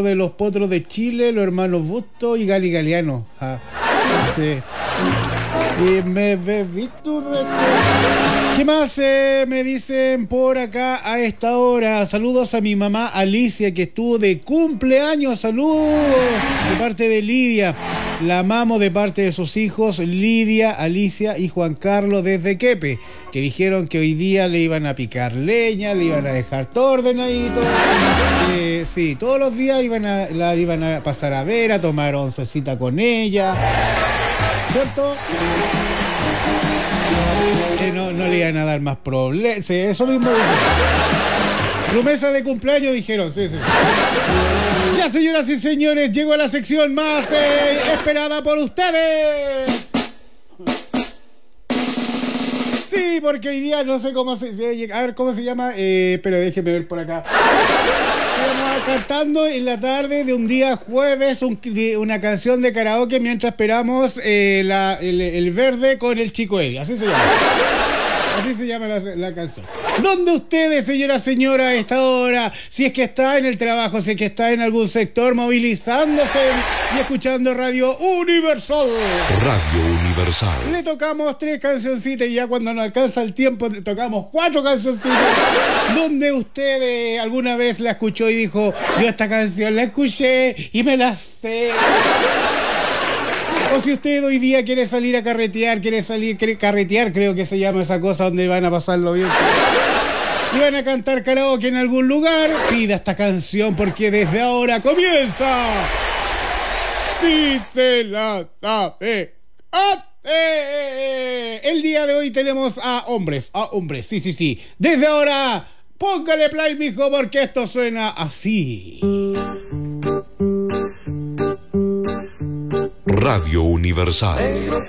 Cerro de los Potros de Chile, los hermanos Busto y Gali Galeano. Ah, sí. Y me visto. ¿Qué más me dicen por acá a esta hora? Saludos a mi mamá Alicia, que estuvo de cumpleaños. Saludos de parte de Lidia. La amamos de parte de sus hijos Lidia, Alicia y Juan Carlos desde Quepe, que dijeron que hoy día le iban a picar leña, le iban a dejar todo ordenadito. Sí, todos los días la iban a pasar a ver, a tomar oncecita con ella, ¿cierto? Que no le iban a dar más problemas. Sí, eso mismo dijeron. Promesa de cumpleaños dijeron, sí. Ya, señoras y señores, llegó a la sección más esperada por ustedes. Sí, porque hoy día no sé cómo a ver cómo se llama. Pero déjeme ver por acá. Estamos cantando en la tarde de un día jueves una canción de karaoke mientras esperamos el verde con el Chico Eddie. Así se llama. Así se llama la canción. ¿Dónde ustedes, señora, a esta hora? Si es que está en el trabajo, si es que está en algún sector movilizándose y escuchando Radio Universal. Radio Universal. Le tocamos 3 cancioncitas y ya cuando nos alcanza el tiempo le tocamos 4 cancioncitas. ¿Dónde usted alguna vez la escuchó y dijo, yo esta canción la escuché y me la sé? O si usted hoy día quiere salir a carretear, quiere carretear, creo que se llama esa cosa donde van a pasarlo bien. Y van a cantar karaoke en algún lugar, pida esta canción porque desde ahora comienza. Sí se la sabe. El día de hoy tenemos a hombres, sí. Desde ahora, póngale play, mijo, porque esto suena así. Radio Universal. Negro